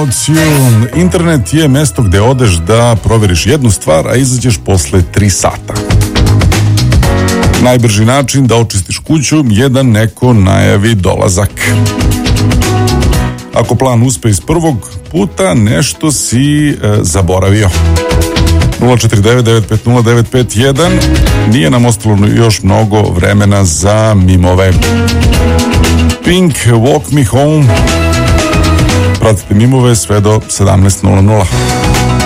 Internet je mesto gde odeš da proveriš jednu stvar, a izađeš posle 3 sata. Najbrži način da očistiš kuću je da neko najavi dolazak. Ako plan uspe iz prvog puta, nešto si zaboravio. 049-950-951. Nije nam ostalo još mnogo vremena za mimove. Pink, Walk Me Home. Pratite mimove sve do 17:00.